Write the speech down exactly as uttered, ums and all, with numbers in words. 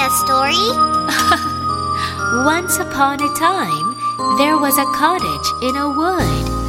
a story? Once upon a time, there was a cottage in a wood.